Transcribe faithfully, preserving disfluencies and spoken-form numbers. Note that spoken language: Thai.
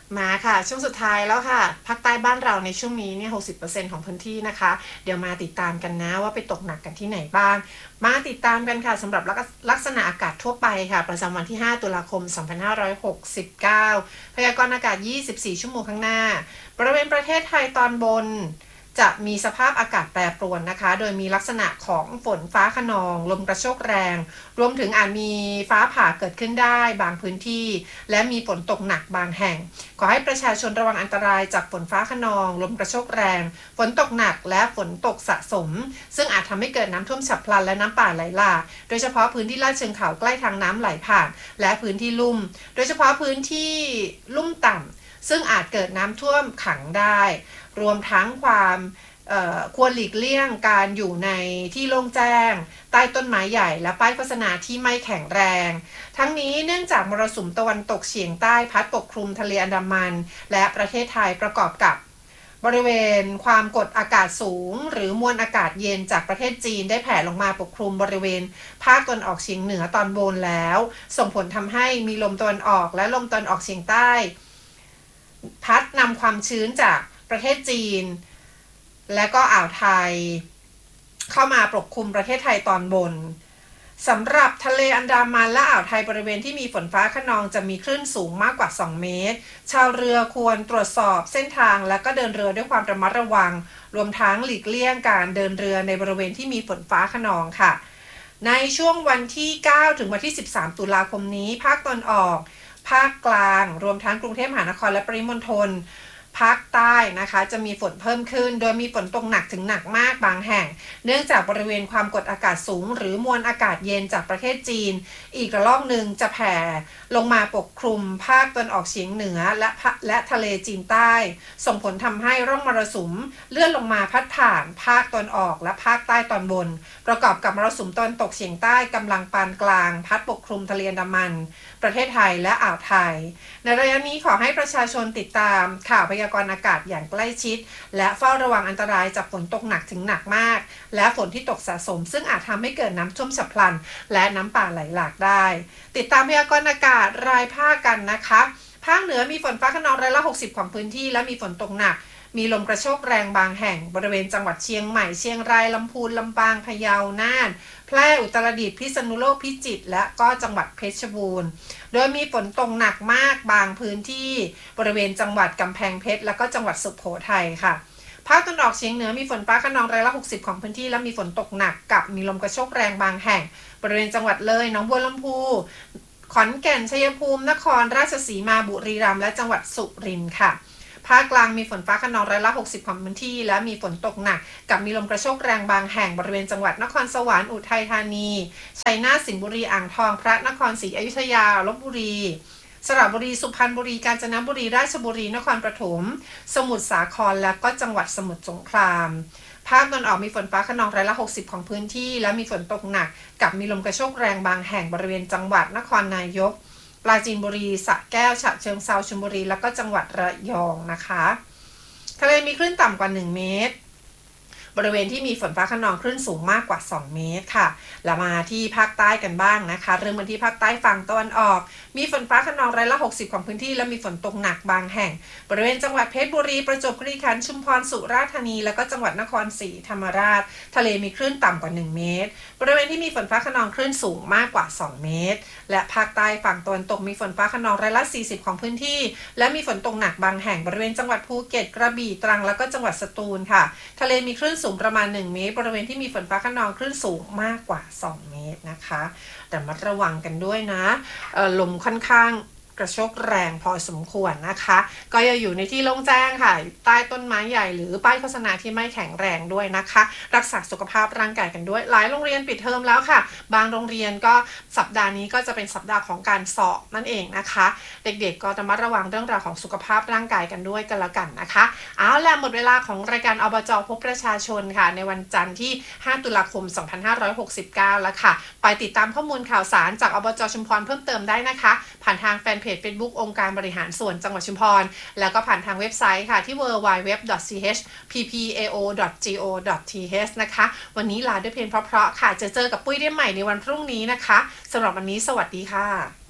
มาค่ะช่วงสุดท้ายแล้วค่ะภาคใต้บ้านเราในช่วงนี้เนี่ยหกสิบเปอร์เซ็นต์ของพื้นที่นะคะเดี๋ยวมาติดตามกันนะว่าไปตกหนักกันที่ไหนบ้างมาติดตามกันค่ะสำหรับลักษณะอากาศทั่วไปค่ะประจำวันที่ห้าตุลาคมสองพันห้าร้อยหกสิบเก้าพยากรณ์อากาศยี่สิบสี่ชั่วโมงข้างหน้าบริเวณประเทศไทยตอนบนจะมีสภาพอากาศแปรปรวนนะคะโดยมีลักษณะของฝนฟ้าคะนองลมกระโชกแรงรวมถึงอาจมีฟ้าผ่าเกิดขึ้นได้บางพื้นที่และมีฝนตกหนักบางแห่งขอให้ประชาชนระวังอันตรายจากฝนฟ้าคะนองลมกระโชกแรงฝนตกหนักและฝนตกสะสมซึ่งอาจทำให้เกิดน้ำท่วมฉับพลันและน้ำป่าไหลหลากโดยเฉพาะพื้นที่ลาดเชิงเขาใกล้ทางน้ำไหลผ่านและพื้นที่ลุ่มโดยเฉพาะพื้นที่ลุ่มต่ำซึ่งอาจเกิดน้ำท่วมขังได้รวมทั้งความควรหลีกเลี่ยงการอยู่ในที่โล่งแจ้งใต้ต้นไม้ใหญ่และป้ายโฆษณาที่ไม่แข็งแรงทั้งนี้เนื่องจากมรสุมตะวันตกเฉียงใต้พัดปกคลุมทะเลอันดามันและประเทศไทยประกอบกับบริเวณความกดอากาศสูงหรือมวลอากาศเย็นจากประเทศจีนได้แผ่ลงมาปกคลุมบริเวณภาคตะวันออกเฉียงเหนือตอนบนแล้วส่งผลทำให้มีลมตะวันออกและลมตะวันออกเฉียงใต้พัดนำความชื้นจากประเทศจีนและก็อ่าวไทยเข้ามาปกคลุมประเทศไทยตอนบนสำหรับทะเลอันดามันและอ่าวไทยบริเวณที่มีฝนฟ้าคะนองจะมีคลื่นสูงมากกว่าสองเมตรชาวเรือควรตรวจสอบเส้นทางและก็เดินเรือด้วยความระมัดระวังรวมทั้งหลีกเลี่ยงการเดินเรือในบริเวณที่มีฝนฟ้าคะนองค่ะในช่วงวันที่เก้าถึงวันที่สิบสามตุลาคมนี้ภาคตะวันออกภาคกลางรวมทั้งกรุงเทพมหานครและปริมณฑลภาคใต้นะคะจะมีฝนเพิ่มขึ้นโดยมีฝนตกหนักถึงหนักมากบางแห่งเนื่องจากบริเวณความกดอากาศสูงหรือมวลอากาศเย็นจากประเทศจีนอีกระลอกหนึ่งจะแผ่ลงมาปกคลุมภาคตะวันออกเฉียงเหนือและและทะเลจีนใต้ส่งผลทำให้ร่องมรสุมเลื่อนลงมาพัดผ่านภาคตะวันออกและภาคใต้ตอนบนประกอบกับมรสุมตะวันตกเฉียงใต้กำลังปานกลางพัดปกคลุมทะเลอันดามันประเทศไทยและอ่าวไทยในระยะนี้ขอให้ประชาชนติดตามข่าวพยากรณ์อากาศอย่างใกล้ชิดและเฝ้าระวังอันตรายจากฝนตกหนักถึงหนักมากและฝนที่ตกสะสมซึ่งอาจทำให้เกิดน้ำท่วมฉับพลันและน้ำป่าไหลหลากได้ติดตามพยากรณ์อากาศรายภาคกันนะคะภาคเหนือมีฝนฟ้าคะนองร้อยละหกสิบของพื้นที่และมีฝนตกหนักมีลมกระโชกแรงบางแห่งบริเวณจังหวัดเชียงใหม่เชียงรายลำพูนลำปางพะเยาน่านแพร่อุตรดิตถ์พิษณุโลกพิจิตรและก็จังหวัดเพชรบูรณ์โดยมีฝนตกหนักมากบางพื้นที่บริเวณจังหวัดกำแพงเพชรและก็จังหวัดสุโขทัยค่ะภาคตะวันออกเฉียงเหนือมีฝนฟ้าคะนองร้อยละหกสิบของพื้นที่และมีฝนตกหนักกับมีลมกระโชกแรงบางแห่งบริเวณจังหวัดเลยหนองบัวลำพูขอนแก่นชัยภูมินครราชสีมาบุรีรัมย์และจังหวัดสุรินทร์ค่ะภาคกลางมีฝนฟ้าคะนองร้อยละหกสิบของพื้นที่และมีฝนตกหนักกับมีลมกระโชกแรงบางแห่งบริเวณจังหวัดนครสวรรค์อุทัยธานีชัยนาทสิงห์บุรีอ่างทองพระนครศรีอยุธยาลพบุรีสระบุรีสุพรรณบุรีกาญจนบุรีราชบุรีนครปฐมสมุทรสาครและก็จังหวัดสมุทรสงครามภาคตะวันออกมีฝนฟ้าคะนองร้อยละหกสิบของพื้นที่และมีฝนตกหนักกับมีลมกระโชกแรงบางแห่งบริเวณจังหวัดนครนายกปราจีนบุรีสระแก้วฉะเชิงเทราชลบุรีและก็จังหวัดระยองนะคะทะเลมีคลื่นต่ำกว่าหนึ่งเมตรบริเวณที่มีฝนฟ้าคะนองคลื่นสูงมากกว่าสองเมตรค่ะแล้วมาที่ภาคใต้กันบ้างนะคะเริ่มกันที่ภาคใต้ฝั่งตะวันออกมีฝนฟ้าคะนองร้อยละหกสิบของพื้นที่และมีฝนตกหนักบางแห่งบริเวณจังหวัดเพชรบุรีประจวบคีรีขันธ์ชุมพรสุราษฎร์ธานีและก็จังหวัดนครศรีธรรมราชทะเลมีคลื่นต่ำกว่าหนึ่งเมตรบริเวณที่มีฝนฟ้าคะนองคลื่นสูงมากกว่าสองเมตรและภาคใต้ฝั่งตะวันตกมีฝนฟ้าคะนองร้อยละสี่สิบของพื้นที่และมีฝนตกหนักบางแห่งบริเวณจังหวัดภูเก็ตกระบี่ตรังและก็จังหวัดสตูลค่ะทะเลมีคลื่นสูงประมาณหนึ่งเมตรบริเวณที่มีฝนฟ้าคะนองคลื่นสูงมากกว่าสองเมตรนะคะแต่มัดระวังกันด้วยนะลมค่อนข้างกระโชกแรงพอสมควรนะคะก็อย่าอยู่ในที่โล่งแจ้งค่ะใต้ต้นไม้ใหญ่หรือป้ายโฆษณาที่ไม่แข็งแรงด้วยนะคะรักษาสุขภาพร่างกายกันด้วยหลายโรงเรียนปิดเทอมแล้วค่ะบางโรงเรียนก็สัปดาห์นี้ก็จะเป็นสัปดาห์ของการสอบนั่นเองนะคะเด็กๆก็ระมัดระวังเรื่องราวของสุขภาพร่างกายกันด้วยกันละกันนะคะเอาล่ะหมดเวลาของรายการอบจ.พบประชาชนค่ะในวันจันทร์ที่ห้าตุลาคมสองพันห้าร้อยหกสิบเก้าแล้วค่ะไปติดตามข้อมูลข่าวสารจากอบจ.ชุมพรเพิ่มเติมได้นะคะผ่านทางแฟนเพจ Facebook องค์การบริหารส่วนจังหวัดชุมพรแล้วก็ผ่านทางเว็บไซต์ค่ะที่ ดับเบิลยู ดับเบิลยู ดับเบิลยู ดอท ซี เอช พี พี เอ โอ ดอท จี โอ ดอท ที เอช นะคะวันนี้ลาด้วยเพลงเพราะๆค่ะจะเจอกับปุ้ยได้ใหม่ในวันพรุ่งนี้นะคะสำหรับวันนี้สวัสดีค่ะ